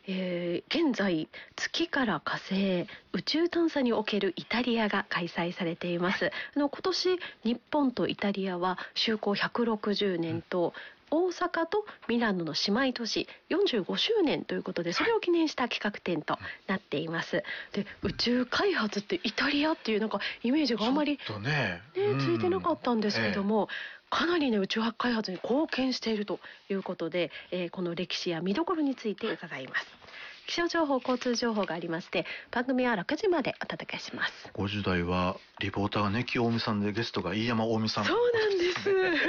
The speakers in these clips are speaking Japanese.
現在月から火星宇宙探査におけるイタリアが開催されています。今年日本とイタリアは就航160年と、大阪とミラノの姉妹都市45周年ということで、それを記念した企画展となっています。で、宇宙開発ってイタリアっていうなんかイメージがあんまり、ついてなかったんですけども、かなりね宇宙開発に貢献しているということで、この歴史や見どころについて伺います。気象情報、交通情報がありまして、番組は6時までお届けします。 5時台はリポーターが根木大美さんで、ゲストが飯山大美さん。 そうなんです。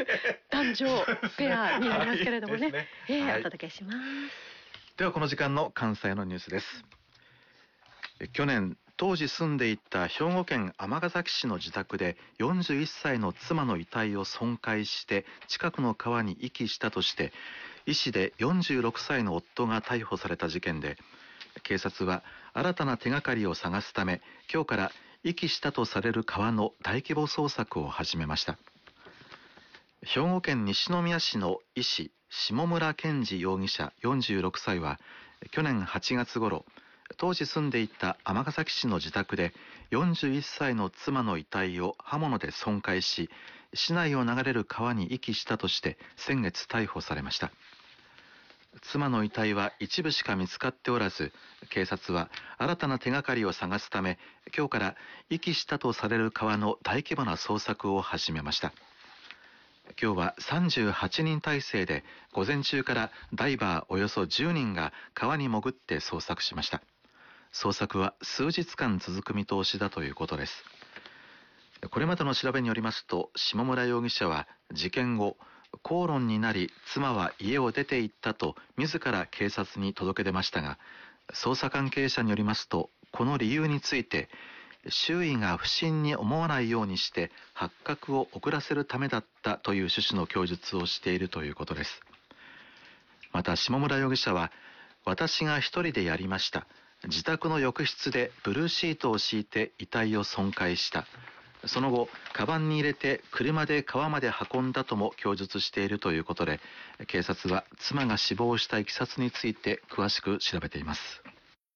男女ペアになりますけれどもね、お届けします。 ではこの時間の関西のニュースです。去年当時住んでいた兵庫県尼崎市の自宅で41歳の妻の遺体を損壊して近くの川に遺棄したとして医師で46歳の夫が逮捕された事件で、警察は新たな手がかりを探すため今日から遺棄したとされる川の大規模捜索を始めました。兵庫県西宮市の医師下村健二容疑者46歳は去年8月頃、当時住んでいた尼崎市の自宅で41歳の妻の遺体を刃物で損壊し、市内を流れる川に遺棄したとして先月逮捕されました。妻の遺体は一部しか見つかっておらず、警察は新たな手がかりを探すため今日から遺棄したとされる川の大規模な捜索を始めました。今日は38人体制で午前中からダイバーおよそ10人が川に潜って捜索しました。捜索は数日間続く見通しだということです。これまでの調べによりますと、下村容疑者は事件後、口論になり妻は家を出て行ったと自ら警察に届け出ましたが、捜査関係者によりますと、この理由について周囲が不審に思わないようにして発覚を遅らせるためだったという趣旨の供述をしているということです。また下村容疑者は、私が一人でやりました。自宅の浴室でブルーシートを敷いて遺体を損壊した。その後カバンに入れて車で川まで運んだとも供述しているということで、警察は妻が死亡したいきさつについて詳しく調べています。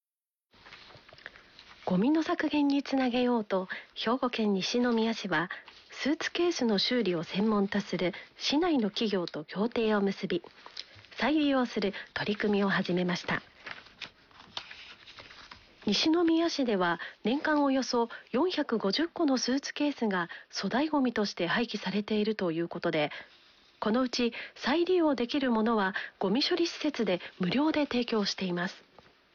ゴミの削減につなげようと、兵庫県西宮市はスーツケースの修理を専門とする市内の企業と協定を結び、再利用する取り組みを始めました。西宮市では年間およそ450個のスーツケースが粗大ゴミとして廃棄されているということで、このうち再利用できるものはゴミ処理施設で無料で提供しています。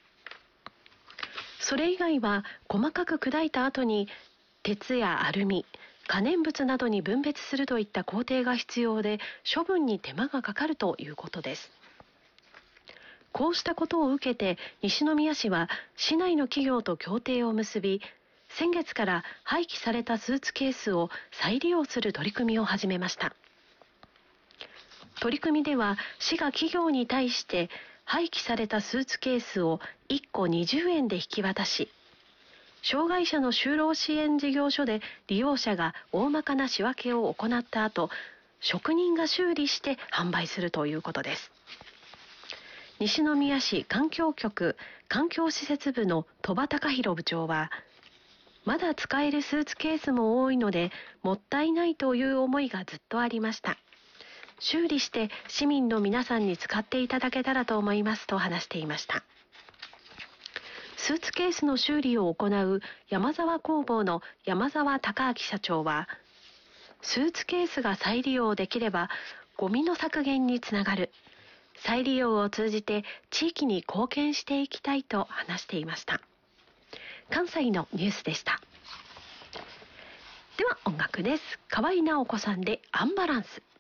それ以外は細かく砕いた後に鉄やアルミ、可燃物などに分別するといった工程が必要で、処分に手間がかかるということです。こうしたことを受けて西宮市は市内の企業と協定を結び、先月から廃棄されたスーツケースを再利用する取り組みを始めました。取り組みでは市が企業に対して廃棄されたスーツケースを1個20円で引き渡し、障害者の就労支援事業所で利用者が大まかな仕分けを行った後、職人が修理して販売するということです。西宮市環境局環境施設部の鳥羽貴弘部長は、まだ使えるスーツケースも多いのでもったいないという思いがずっとありました。修理して市民の皆さんに使っていただけたらと思いますと話していました。スーツケースの修理を行う山沢工房の山沢隆明社長は、スーツケースが再利用できればゴミの削減につながる。再利用を通じて地域に貢献していきたいと話していました。関西のニュースでした。では音楽です。河合直子さんでアンバランス。